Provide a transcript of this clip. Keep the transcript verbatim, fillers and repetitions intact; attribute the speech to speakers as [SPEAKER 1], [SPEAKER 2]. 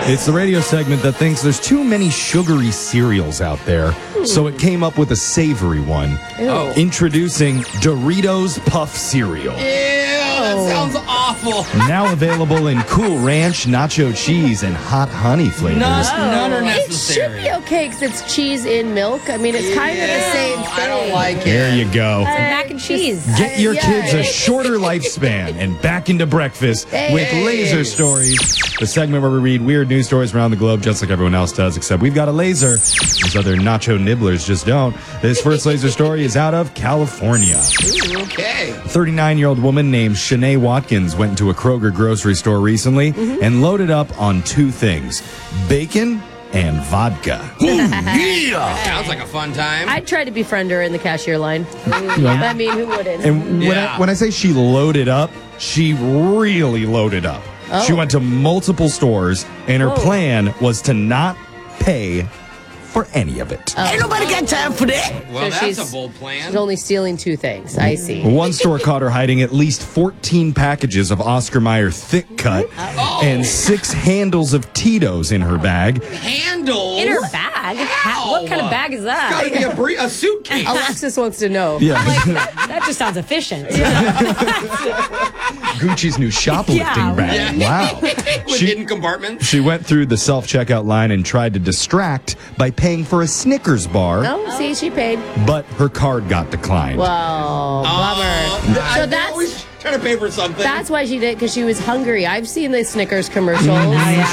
[SPEAKER 1] It's the radio segment that thinks there's too many sugary cereals out there, so it came up with a savory one.
[SPEAKER 2] Oh.
[SPEAKER 1] Introducing Doritos Puff Cereal.
[SPEAKER 2] Ew, that sounds awful.
[SPEAKER 1] Now available in Cool Ranch, Nacho Cheese, and Hot Honey flavors.
[SPEAKER 2] None, none are
[SPEAKER 3] It should
[SPEAKER 2] necessary.
[SPEAKER 3] be okay because it's cheese in milk. I mean, it's kind of the same
[SPEAKER 2] Ew,
[SPEAKER 3] thing.
[SPEAKER 2] I don't like it.
[SPEAKER 1] There you go.
[SPEAKER 4] Mac and cheese.
[SPEAKER 1] Get your
[SPEAKER 3] yeah.
[SPEAKER 1] kids a shorter lifespan and back into breakfast with
[SPEAKER 3] Hey.
[SPEAKER 1] Laser Stories, the segment where we read weird news stories around the globe just like everyone else does, except we've got a laser. These other nacho nibblers just don't. This first laser story is out of California.
[SPEAKER 2] Ooh, okay.
[SPEAKER 1] A thirty-nine-year-old woman named Shanae Watkins went into a Kroger grocery store recently
[SPEAKER 3] Mm-hmm.
[SPEAKER 1] and loaded up on two things, bacon and vodka.
[SPEAKER 2] Sounds like a fun time.
[SPEAKER 3] I'd try to befriend her in the cashier line. I mean, who wouldn't?
[SPEAKER 1] And when,
[SPEAKER 2] Yeah.
[SPEAKER 1] I, when I say she loaded up, she really loaded up.
[SPEAKER 3] Oh.
[SPEAKER 1] She went to multiple stores, and her
[SPEAKER 3] Whoa.
[SPEAKER 1] plan was to not pay for any of it.
[SPEAKER 5] Ain't nobody got time for that.
[SPEAKER 2] well,
[SPEAKER 3] So
[SPEAKER 2] that's
[SPEAKER 3] she's-
[SPEAKER 2] a bold plan.
[SPEAKER 3] She's only stealing two things. I see.
[SPEAKER 1] One store caught her hiding at least fourteen packages of Oscar Mayer Thick Cut
[SPEAKER 2] Oh.
[SPEAKER 1] and six handles of Tito's in her bag.
[SPEAKER 2] Handles.
[SPEAKER 4] In her bag? Ha- What kind of bag is that?
[SPEAKER 2] Gotta be a, bre- a suitcase.
[SPEAKER 3] Alexis wants to know.
[SPEAKER 1] Yeah,
[SPEAKER 4] That just sounds efficient.
[SPEAKER 1] Gucci's new shoplifting
[SPEAKER 4] Yeah,
[SPEAKER 1] bag. Wow.
[SPEAKER 2] With
[SPEAKER 1] She-
[SPEAKER 2] hidden compartments.
[SPEAKER 1] She went through the self-checkout line and tried to distract by paying for a Snickers bar,
[SPEAKER 3] Oh, see, she paid.
[SPEAKER 1] but her card got declined.
[SPEAKER 3] Well, bummer.
[SPEAKER 2] Oh,
[SPEAKER 3] So
[SPEAKER 2] I
[SPEAKER 3] that's
[SPEAKER 2] always trying to pay for something.
[SPEAKER 3] that's why she did, because she was hungry. I've seen the Snickers commercials.
[SPEAKER 4] Oh, yeah.